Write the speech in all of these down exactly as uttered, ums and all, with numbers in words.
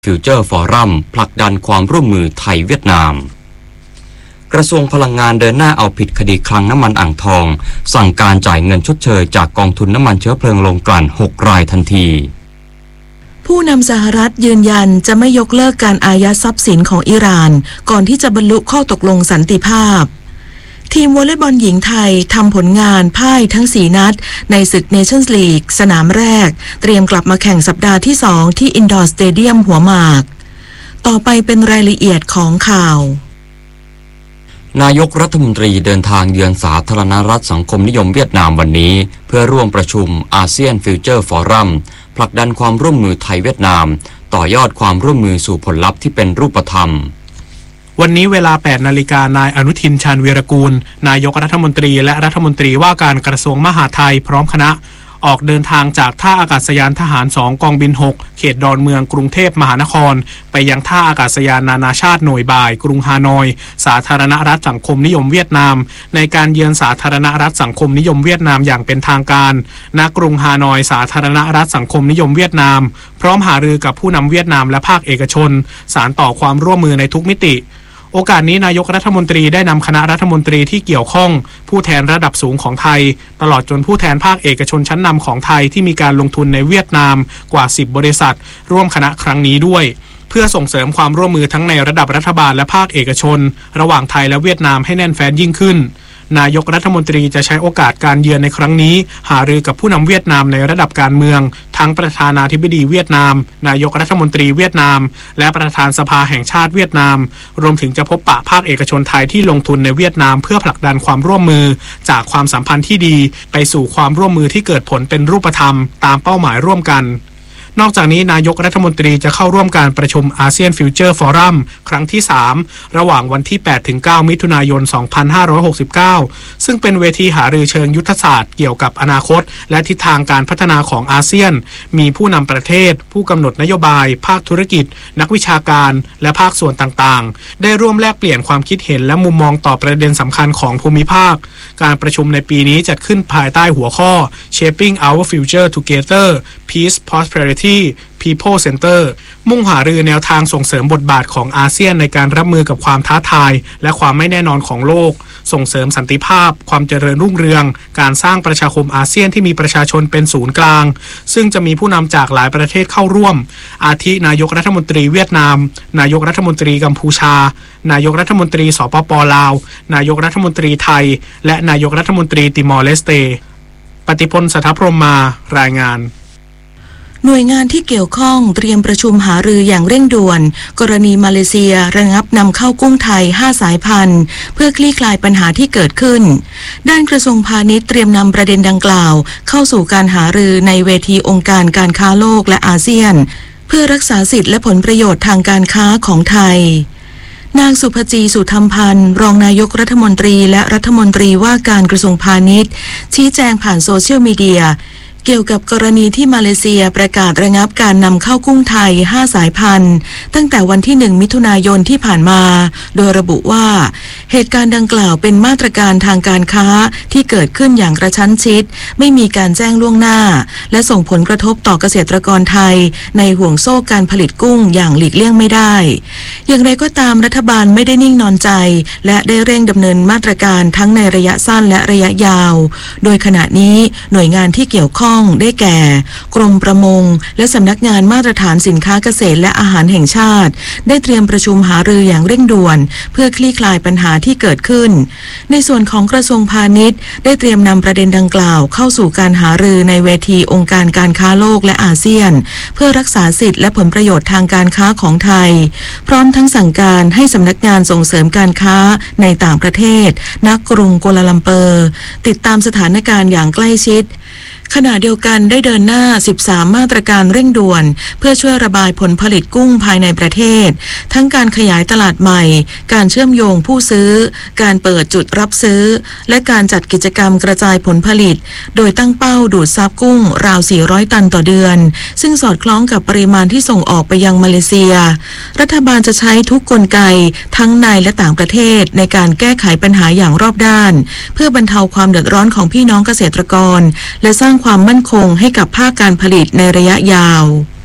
ฟิวเจอร์ฟอรัมผลักดันความร่วมมือไทยเวียดนามกระทรวงพลังงานเดินหน้าเอาผิดคดีคลังน้ำมันอ่างทองสั่งการจ่ายเงินชดเชยจากกองทุนน้ำมันเชื้อเพลิงโรงกลั่นหกรายทันทีผู้นำสหรัฐยืนยันจะไม่ยกเลิกการอายัดทรัพย์สินของอิหร่านก่อนที่จะบรรลุข้อตกลงสันติภาพทีมวอลเลย์บอลหญิงไทยทำผลงานพ่ายทั้งสี่นัดในศึกเนชั่นส์ลีกสนามแรกเตรียมกลับมาแข่งสัปดาห์ที่สองที่อินดอร์สเตเดียมหัวหมากต่อไปเป็นรายละเอียดของข่าวนายกรัฐมนตรีเดินทางเยือนสาธารณรัฐสังคมนิยมเวียดนามวันนี้เพื่อร่วมประชุมอาเซียนฟิวเจอร์ฟอรัมผลักดันความร่วมมือไทยเวียดนามต่อยอดความร่วมมือสู่ผลลัพธ์ที่เป็นรูปธรรมวันนี้เวลา แปดนาฬิกา นายอนุทิน ชาญวีรกูลนายกรัฐมนตรีและรัฐมนตรีว่าการกระทรวงมหาดไทยพร้อมคณะออกเดินทางจากท่าอากาศยานทหารสองกองบินหกเขตดอนเมืองกรุงเทพมหานครไปยังท่าอากาศยานนานาชาติหน่วยบ่ายกรุงฮานอยสาธารณรัฐสังคมนิยมเวียดนามในการเยือนสาธารณรัฐสังคมนิยมเวียดนามอย่างเป็นทางการณกรุงฮานอยสาธารณรัฐสังคมนิยมเวียดนามพร้อมหารือกับผู้นำเวียดนามและภาคเอกชนสานต่อความร่วมมือในทุกมิติโอกาสนี้นายกรัฐมนตรีได้นำคณะรัฐมนตรีที่เกี่ยวข้องผู้แทนระดับสูงของไทยตลอดจนผู้แทนภาคเอกชนชั้นนำของไทยที่มีการลงทุนในเวียดนามกว่าสิบบริษัทร่วมคณะครั้งนี้ด้วยเพื่อส่งเสริมความร่วมมือทั้งในระดับรัฐบาลและภาคเอกชนระหว่างไทยและเวียดนามให้แน่นแฟ้นยิ่งขึ้นนายกรัฐมนตรีจะใช้โอกาสการเยือนในครั้งนี้หารือกับผู้นำเวียดนามในระดับการเมืองทั้งประธานาธิบดีเวียดนามนายกรัฐมนตรีเวียดนามและประธานสภาแห่งชาติเวียดนามรวมถึงจะพบปะภาคเอกชนไทยที่ลงทุนในเวียดนามเพื่อผลักดันความร่วมมือจากความสัมพันธ์ที่ดีไปสู่ความร่วมมือที่เกิดผลเป็นรูปธรรมตามเป้าหมายร่วมกันนอกจากนี้นายกรัฐมนตรีจะเข้าร่วมการประชุมอาเซียนฟิวเจอร์ฟอรัมครั้งที่สามระหว่างวันที่ แปดถึงเก้า มิถุนายน สองพันห้าร้อยหกสิบเก้าซึ่งเป็นเวทีหารือเชิงยุทธศาสตร์เกี่ยวกับอนาคตและทิศทางการพัฒนาของอาเซียนมีผู้นำประเทศผู้กำหนดนโยบายภาคธุรกิจนักวิชาการและภาคส่วนต่างๆได้ร่วมแลกเปลี่ยนความคิดเห็นและมุมมองต่อประเด็นสำคัญของภูมิภาคการประชุมในปีนี้จัดขึ้นภายใต้หัวข้อ Shaping Our Future Together Peace Prosperity People Center มุ่งหารือแนวทางส่งเสริมบทบาทของอาเซียนในการรับมือกับความท้าทายและความไม่แน่นอนของโลกส่งเสริมสันติภาพความเจริญรุ่งเรืองการสร้างประชาคมอาเซียนที่มีประชาชนเป็นศูนย์กลางซึ่งจะมีผู้นำจากหลายประเทศเข้าร่วมอาทินายกรัฐมนตรีเวียดนามนายกรัฐมนตรีกัมพูชานายกรัฐมนตรีสปป.ลาวนายกรัฐมนตรีไทยและนายกรัฐมนตรีติมอร์เลสเตปฏิพล สัทธพรหมมารายงานหน่วยงานที่เกี่ยวข้องเตรียมประชุมหารืออย่างเร่งด่วนกรณีมาเลเซียระงับนำเข้ากุ้งไทยห้าสายพันธุ์เพื่อคลี่คลายปัญหาที่เกิดขึ้นด้านกระทรวงพาณิชย์เตรียมนำประเด็นดังกล่าวเข้าสู่การหารือในเวทีองค์การการค้าโลกและอาเซียนเพื่อรักษาสิทธิและผลประโยชน์ทางการค้าของไทยนางสุภจี สุธรรมพันธ์รองนายกรัฐมนตรีและรัฐมนตรีว่าการกระทรวงพาณิชย์ชี้แจงผ่านโซเชียลมีเดียเกี่ยวกับกรณีที่มาเลเซียประกาศระงับการนำเข้ากุ้งไทยห้าสายพันธุ์ตั้งแต่วันที่หนึ่งมิถุนายนที่ผ่านมาโดยระบุว่าเหตุการณ์ดังกล่าวเป็นมาตรการทางการค้าที่เกิดขึ้นอย่างกระชั้นชิดไม่มีการแจ้งล่วงหน้าและส่งผลกระทบต่อเกษตรกรไทยในห่วงโซ่การผลิตกุ้งอย่างหลีกเลี่ยงไม่ได้อย่างไรก็ตามรัฐบาลไม่ได้นิ่งนอนใจและได้เร่งดำเนินมาตรการทั้งในระยะสั้นและระยะยาวโดยขณะนี้หน่วยงานที่เกี่ยวข้องได้แก่กรมประมงและสำนักงานมาตรฐานสินค้าเกษตรและอาหารแห่งชาติได้เตรียมประชุมหารืออย่างเร่งด่วนเพื่อคลี่คลายปัญหาที่เกิดขึ้นในส่วนของกระทรวงพาณิชย์ได้เตรียมนำประเด็นดังกล่าวเข้าสู่การหารือในเวทีองค์การการค้าโลกและอาเซียนเพื่อรักษาสิทธิและผลประโยชน์ทางการค้าของไทยพร้อมทั้งสั่งการให้สำนักงานส่งเสริมการค้าในต่างประเทศณกรุงกัวลาลัมเปอร์ติดตามสถานการณ์อย่างใกล้ชิดขณะเดียวกันได้เดินหน้าสิบสามมาตรการเร่งด่วนเพื่อช่วยระบายผลผลิตกุ้งภายในประเทศทั้งการขยายตลาดใหม่การเชื่อมโยงผู้ซื้อการเปิดจุดรับซื้อและการจัดกิจกรรมกระจายผลผลิตโดยตั้งเป้าดูดซับกุ้งราวสี่ร้อยตันต่อเดือนซึ่งสอดคล้องกับปริมาณที่ส่งออกไปยังมาเลเซียรัฐบาลจะใช้ทุกกลไกทั้งในและต่างประเทศในการแก้ไขปัญหาอย่างรอบด้านเพื่อบรรเทาความเดือดร้อนของพี่น้องเกษตรกรและสร้างความมั่นคงให้กับภาคการผลิตในระยะยาว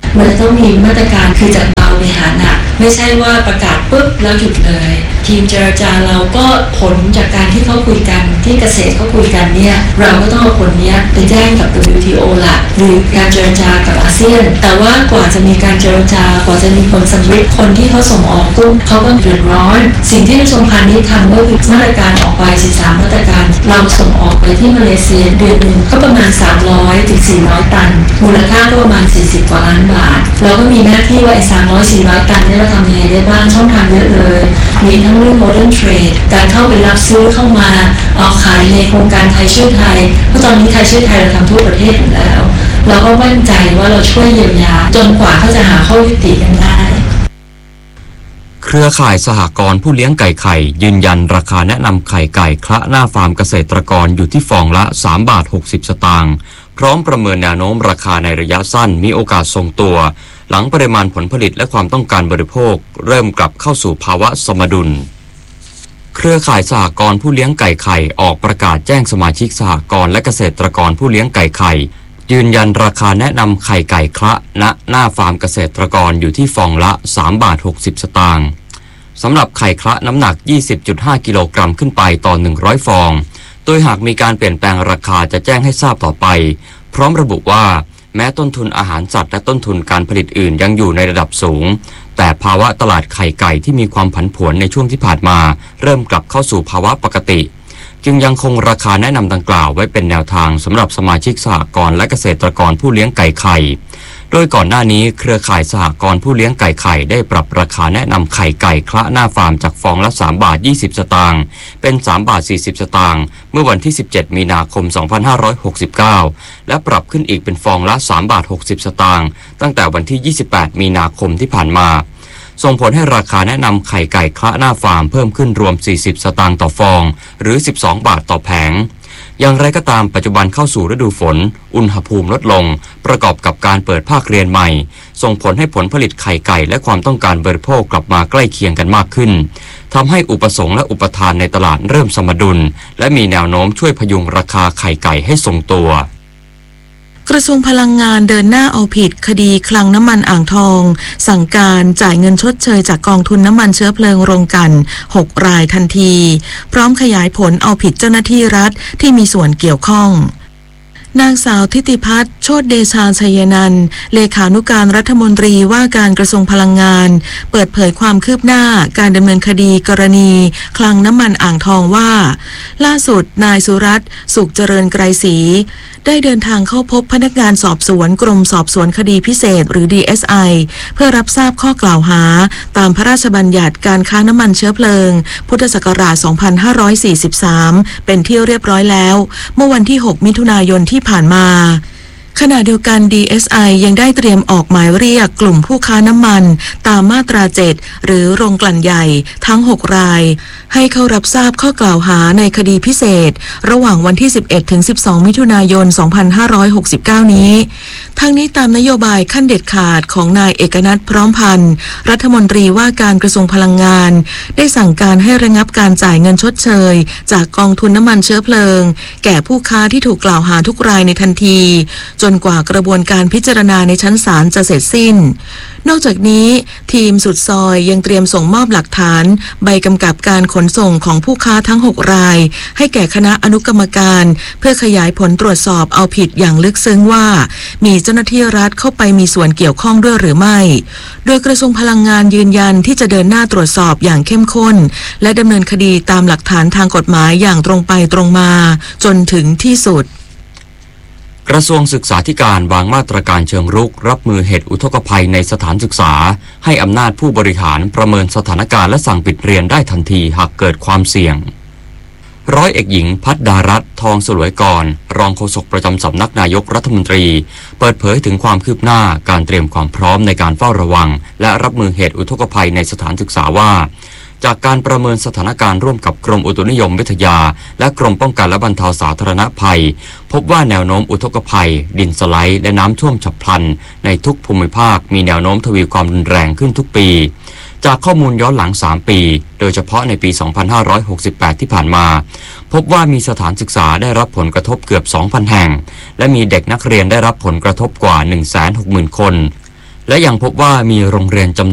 มันจะต้องมีมาตรการคือจากเบาไปหาหนักไม่ใช่ว่าประกาศปุ๊บแล้วหยุดเลยทีมเจรจาเราก็ผลจากการที่เขาคุยกันที่เกษตรเขาคุยกันเนี่ยเราก็ต้องเอาผลนี้ไปแจ้งกับ ดับเบิลยู ที โอ ละหรือการเจรจากับอาเซียนแต่ว่ากว่าจะมีการเจรจากว่าจะมีผลสำเร็จคนที่เขาส่งออกกุ้งเขาก็เดือดร้อนสิ่งที่กระทรวงพาณิชย์ทำก็คือมาตรการออกไปสิบสามมาตรการเราส่งออกไปที่มาเลเซียเดือนหนึ่งก็ประมาณสามร้อยถึงสี่ร้อยตันมูลค่าก็ประมาณสี่สิบกว่าล้านบาทเราก็มีหน้าที่ว่าไอ้สามร้อย สี่ร้อยตันนี่เราทำยังไงได้บ้างช่องทางเยอะเลยมีทั้งเรื่อง modern trade การเข้าไปรับซื้อเข้ามาเอาขายในโครงการไทยช่วยไทยเพราะตอนนี้ไทยช่วยไทยเราทำทั่วประเทศอยู่แล้วเราก็มั่นใจว่าเราช่วยเยียวยาจนกว่าเขาจะหาข้อยุติกันได้เครือข่ายสหกรณ์ผู้เลี้ยงไก่ไข่ยืนยันราคาแนะนำไข่ไก่คละหน้าฟาร์มเกษตรกรอยู่ที่ฟองละสามบาทหกสิบสตางค์พร้อมประเมินแนวโน้มราคาในระยะสั้นมีโอกาสทรงตัวหลังปริมาณผลผลิตและความต้องการบริโภคเริ่มกลับเข้าสู่ภาวะสมดุลเครือข่ายสหกรณ์ผู้เลี้ยงไก่ไข่ออกประกาศแจ้งสมาชิกสหกรณ์และเกษตรกรผู้เลี้ยงไก่ไข่ยืนยันราคาแนะนำไข่ไก่คละณหน้าฟาร์มเกษตรกรอยู่ที่ฟองละสามบาทหกสิบสตางค์สำหรับไข่คละน้ำหนัก ยี่สิบจุดห้า กิโลกรัมขึ้นไปต่อหนึ่งร้อยฟองโดยหากมีการเปลี่ยนแปลงราคาจะแจ้งให้ทราบต่อไปพร้อมระบุว่าแม้ต้นทุนอาหารสัตว์และต้นทุนการผลิตอื่นยังอยู่ในระดับสูงแต่ภาวะตลาดไข่ไก่ที่มีความผันผวนในช่วงที่ผ่านมาเริ่มกลับเข้าสู่ภาวะปกติจึงยังคงราคาแนะนำดังกล่าวไว้เป็นแนวทางสำหรับสมาชิกสหกรณ์และเกษตรกรผู้เลี้ยงไก่ไข่โดยก่อนหน้านี้เครือข่ายสหกรณ์ผู้เลี้ยงไก่ไข่ได้ปรับราคาแนะนำไข่ไก่คละหน้าฟาร์มจากฟองละสามบาทยี่สิบสตางค์เป็นสามบาทสี่สิบสตางค์เมื่อวันที่สิบเจ็ดมีนาคมสองพันห้าร้อยหกสิบเก้าและปรับขึ้นอีกเป็นฟองละสามบาทหกสิบสตางค์ตั้งแต่วันที่ยี่สิบแปดมีนาคมที่ผ่านมาส่งผลให้ราคาแนะนำไข่ไก่คละหน้าฟาร์มเพิ่มขึ้นรวมสี่สิบสตางค์ต่อฟองหรือสิบสองบาทต่อแผงอย่างไรก็ตามปัจจุบันเข้าสู่ฤดูฝนอุณหภูมิลดลงประกอบกับการเปิดภาคเรียนใหม่ส่งผลให้ผลผลิตไข่ไก่และความต้องการบริโภคกลับมาใกล้เคียงกันมากขึ้นทำให้อุปสงค์และอุปทานในตลาดเริ่มสมดุลและมีแนวโน้มช่วยพยุงราคาไข่ไก่ให้ทรงตัวกระทรวงพลังงานเดินหน้าเอาผิดคดีคลังน้ำมันอ่างทองสั่งการจ่ายเงินชดเชยจากกองทุนน้ำมันเชื้อเพลิงโรงกลั่นหกรายทันทีพร้อมขยายผลเอาผิดเจ้าหน้าที่รัฐที่มีส่วนเกี่ยวข้องนางสาวทิติพัฒน์โชติเดชาชัยนันท์เลขานุการรัฐมนตรีว่าการกระทรวงพลังงานเปิดเผยความคืบหน้าการดำเนินคดีกรณีคลังน้ำมันอ่างทองว่าล่าสุดนายสุรัตน์สุขเจริญไกรศรีได้เดินทางเข้าพบพนักงานสอบสวนกรมสอบสวนคดีพิเศษหรือ ดี เอส ไอ เพื่อรับทราบข้อกล่าวหาตามพระราชบัญญัติการค้าน้ำมันเชื้อเพลิงพุทธศักราชสองพันห้าร้อยสี่สิบสามเป็นที่เรียบร้อยแล้วเมื่อวันที่หกมิถุนายนที่ผ่านมาขณะเดียวกัน ดี เอส ไอ ยังได้เตรียมออกหมายเรียกกลุ่มผู้ค้าน้ำมันตามมาตราเจ็ดหรือโรงกลั่นใหญ่ทั้งหกรายให้เข้ารับทราบข้อกล่าวหาในคดีพิเศษระหว่างวันที่สิบเอ็ดถึงสิบสองมิถุนายนสองพันห้าร้อยหกสิบเก้านี้ทั้งนี้ตามนโยบายขั้นเด็ดขาดของนายเอกนัทพร้อมพันธ์รัฐมนตรีว่าการกระทรวงพลังงานได้สั่งการให้ระงับการจ่ายเงินชดเชยจากกองทุนน้ำมันเชื้อเพลิงแก่ผู้ค้าที่ถูกกล่าวหาทุกรายในทันทีจนกว่ากระบวนการพิจารณาในชั้นศาลจะเสร็จสิ้นนอกจากนี้ทีมสุดซอยยังเตรียมส่งมอบหลักฐานใบกำกับการขนส่งของผู้ค้าทั้งหกรายให้แก่คณะอนุกรรมการเพื่อขยายผลตรวจสอบเอาผิดอย่างลึกซึ้งว่ามีเจ้าหน้าที่รัฐเข้าไปมีส่วนเกี่ยวข้องด้วยหรือไม่โดยกระทรวงพลังงานยืนยันที่จะเดินหน้าตรวจสอบอย่างเข้มข้นและดำเนินคดีตามหลักฐานทางกฎหมายอย่างตรงไปตรงมาจนถึงที่สุดกระทรวงศึกษาธิการวางมาตรการเชิงรุกรับมือเหตุอุทกภัยในสถานศึกษาให้อำนาจผู้บริหารประเมินสถานการณ์และสั่งปิดเรียนได้ทันทีหากเกิดความเสี่ยงร้อยเอกหญิงพัฒดารัตน์ทองสลวยกรรองโฆษกประจำสำนักนายกรัฐมนตรีเปิดเผยถึงความคืบหน้าการเตรียมความพร้อมในการเฝ้าระวังและรับมือเหตุอุทกภัยในสถานศึกษาว่าจากการประเมินสถานการณ์ร่วมกับกรมอุตุนิยมวิทยาและกรมป้องกันและบรรเทาสาธารณภัยพบว่าแนวโน้มอุทกภัยดินสไลด์และน้ำท่วมฉับพลันในทุกภูมิภาคมีแนวโน้มทวีความรุนแรงขึ้นทุกปีจากข้อมูลย้อนหลังสามปีโดยเฉพาะในปีสองพันห้าร้อยหกสิบแปดที่ผ่านมาพบว่ามีสถานศึกษาได้รับผลกระทบเกือบ สองพัน แห่งและมีเด็กนักเรียนได้รับผลกระทบกว่า หนึ่งแสนหกหมื่น คนและยังพบว่ามีโรงเรียนจำ